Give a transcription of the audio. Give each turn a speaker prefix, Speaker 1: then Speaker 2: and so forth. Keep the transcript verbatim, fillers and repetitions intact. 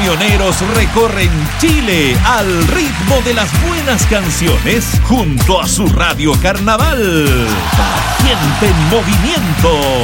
Speaker 1: camioneros recorren Chile al ritmo de las buenas canciones junto a su Radio Carnaval. La gente en movimiento.